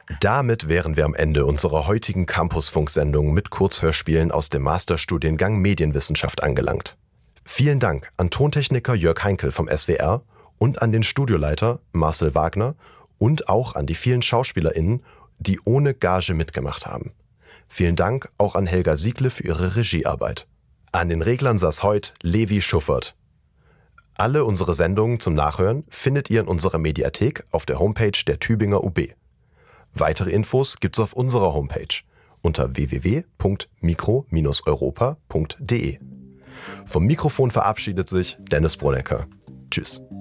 Damit wären wir am Ende unserer heutigen Campusfunk-Sendung mit Kurzhörspielen aus dem Masterstudiengang Medienwissenschaft angelangt. Vielen Dank an Tontechniker Jörg Heinkel vom SWR und an den Studioleiter Marcel Wagner und auch an die vielen SchauspielerInnen, die ohne Gage mitgemacht haben. Vielen Dank auch an Helga Siegle für ihre Regiearbeit. An den Reglern saß heute Levi Schuffert. Alle unsere Sendungen zum Nachhören findet ihr in unserer Mediathek auf der Homepage der Tübinger UB. Weitere Infos gibt's auf unserer Homepage unter www.mikro-europa.de. Vom Mikrofon verabschiedet sich Dennis Bronecker. Tschüss.